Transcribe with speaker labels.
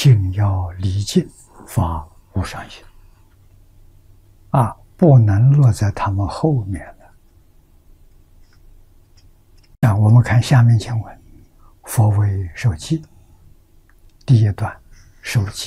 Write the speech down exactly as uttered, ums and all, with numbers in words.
Speaker 1: 心要离境，发无上心啊，不能落在他们后面了。啊，我们看下面经文：佛为受记，第一段受记。